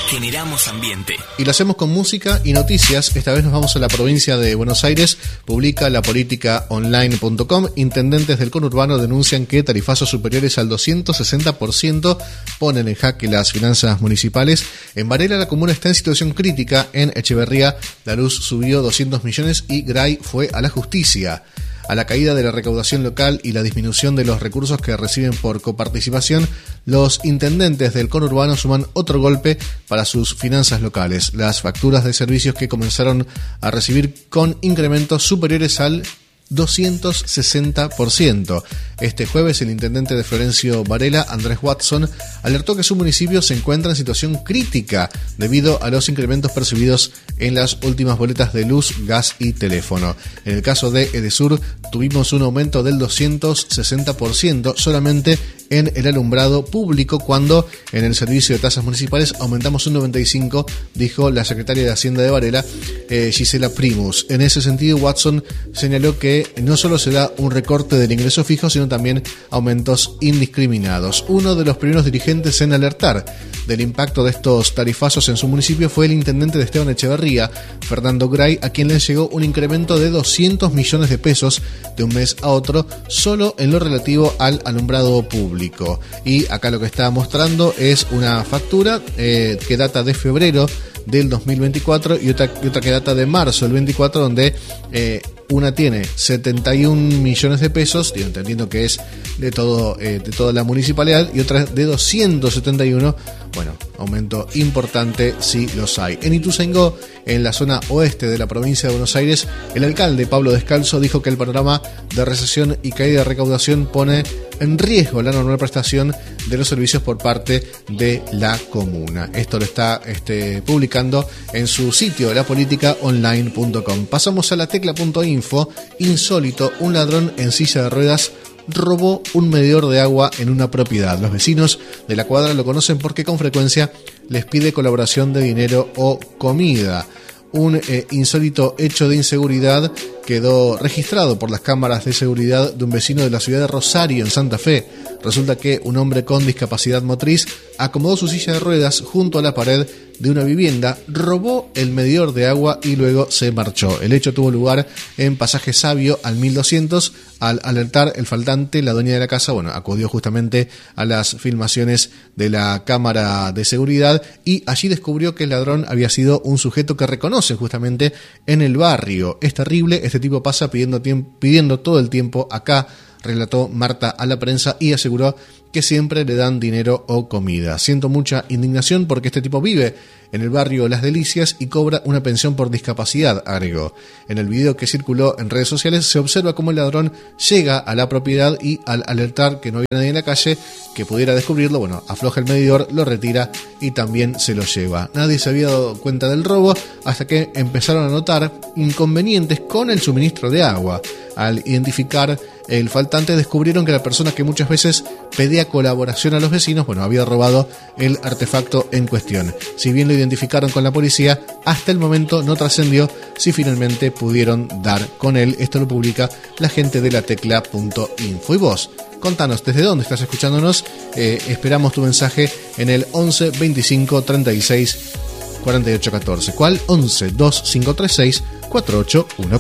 generamos ambiente. Y lo hacemos con música y noticias. Esta vez nos vamos a la provincia de Buenos Aires. Publica lapoliticaonline.com. Intendentes del conurbano denuncian que tarifazos superiores al 260% ponen en jaque las finanzas municipales. En Varela la comuna está en situación crítica. En Echeverría la luz subió 200 millones y Gray fue a la justicia. A la caída de la recaudación local y la disminución de los recursos que reciben por coparticipación, los intendentes del conurbano suman otro golpe para sus finanzas locales. Las facturas de servicios que comenzaron a recibir con incrementos superiores al 260%. Este jueves el intendente de Florencio Varela, Andrés Watson, alertó que su municipio se encuentra en situación crítica debido a los incrementos percibidos en las últimas boletas de luz, gas y teléfono. En el caso de Edesur tuvimos un aumento del 260% solamente en el alumbrado público, cuando en el servicio de tasas municipales aumentamos un 95%, dijo la secretaria de Hacienda de Varela, Gisela Primus. En ese sentido, Watson señaló que no solo se da un recorte del ingreso fijo, sino también aumentos indiscriminados. Uno de los primeros dirigentes en alertar del impacto de estos tarifazos en su municipio fue el intendente de Esteban Echeverría, Fernando Gray, a quien le llegó un incremento de 200 millones de pesos de un mes a otro, solo en lo relativo al alumbrado público. Y acá lo que está mostrando es una factura que data de febrero del 2024 y otra que data de marzo del 24, donde una tiene 71 millones de pesos, entendiendo que es de toda la municipalidad, y otra de 271. Bueno, aumento importante si los hay. En Ituzaingó, en la zona oeste de la provincia de Buenos Aires, el alcalde Pablo Descalzo dijo que el panorama de recesión y caída de recaudación pone en riesgo la normal prestación de los servicios por parte de la comuna. Esto lo está publicando en su sitio lapoliticaonline.com. Pasamos a la tecla.info. Insólito, un ladrón en silla de ruedas robó un medidor de agua en una propiedad. Los vecinos de la cuadra lo conocen porque con frecuencia les pide colaboración de dinero o comida. Un insólito hecho de inseguridad quedó registrado por las cámaras de seguridad de un vecino de la ciudad de Rosario, en Santa Fe. Resulta que un hombre con discapacidad motriz acomodó su silla de ruedas junto a la pared de una vivienda, robó el medidor de agua y luego se marchó. El hecho tuvo lugar en Pasaje Sabio al 1200. Al alertar el faltante, la dueña de la casa, acudió justamente a las filmaciones de la cámara de seguridad y allí descubrió que el ladrón había sido un sujeto que reconoce justamente en el barrio. Es terrible, este tipo pasa pidiendo todo el tiempo acá, relató Marta a la prensa y aseguró que siempre le dan dinero o comida. Siento mucha indignación porque este tipo vive en el barrio Las Delicias y cobra una pensión por discapacidad, agregó. En el video que circuló en redes sociales se observa cómo el ladrón llega a la propiedad y al alertar que no había nadie en la calle que pudiera descubrirlo, afloja el medidor, lo retira y también se lo lleva. Nadie se había dado cuenta del robo hasta que empezaron a notar inconvenientes con el suministro de agua. Al identificar el faltante, descubrieron que la persona que muchas veces pedía colaboración a los vecinos, había robado el artefacto en cuestión. Si bien lo identificaron con la policía, hasta el momento no trascendió si finalmente pudieron dar con él. Esto lo publica la gente de la tecla.info. Y vos, contanos desde dónde estás escuchándonos. Esperamos tu mensaje en el 11 25 36 48 14. ¿Cuál? 11 2536 48 14.